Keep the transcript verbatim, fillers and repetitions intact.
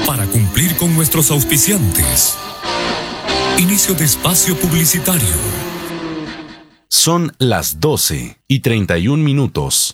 para cumplir con nuestros auspiciantes. Inicio de espacio publicitario. Son las doce y treinta y un minutos.